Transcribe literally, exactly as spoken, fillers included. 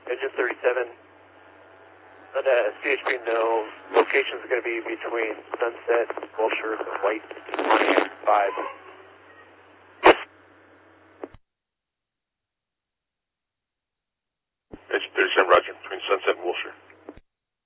Engine thirty-seven. Let uh, C H P know location is going to be between Sunset, Wilshire, and White Pontiac five. Engine thirty-seven, roger, between Sunset and Wilshire.